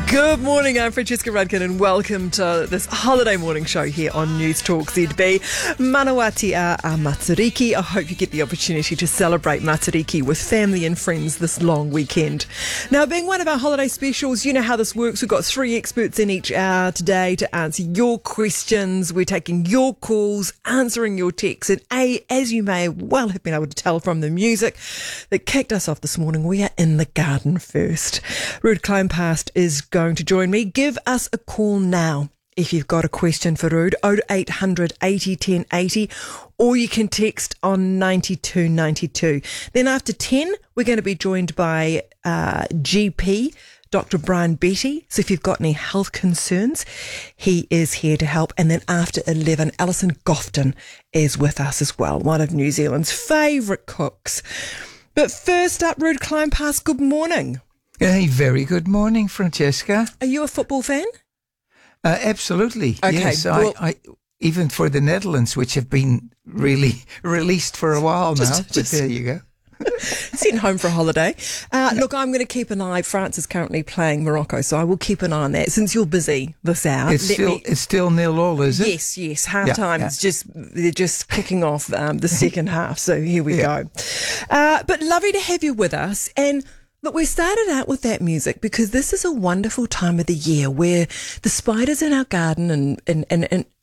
Good morning, I'm Francesca Rudkin and welcome to this holiday morning show here on News Talk ZB. Manawati a Matariki. I hope you get the opportunity to celebrate Matariki with family and friends this long weekend. Now, being one of our holiday specials, you know how this works. We've got 3 experts in each hour today to answer your questions. We're taking your calls, answering your texts, and as you may well have been able to tell from the music that kicked us off this morning, we are in the garden first. Ruud Kleinpast is going to join me. Give us a call now if you've got a question for Ruud, 0800 80 10 80, or you can text on 9292. Then after 10, we're going to be joined by GP Dr. Brian Betty. So if you've got any health concerns, he is here to help. And then after 11, Alison Gofton is with us as well, one of New Zealand's favourite cooks. But first up, Ruud Kleinpast, good morning. Hey, very good morning, Francesca. Are you a football fan? Absolutely. Okay, yes, well, I even for the Netherlands, which have been really released for a while now. But there you go. Sent home for a holiday. Look, I'm going to keep an eye. France is currently playing Morocco, so I will keep an eye on that. Since you're busy this hour, It's still 0-0, is it? Yes. Half time. Yeah. They're just kicking off the second half. So here we go. But lovely to have you with us. And look, we started out with that music because this is a wonderful time of the year where the spiders in our garden and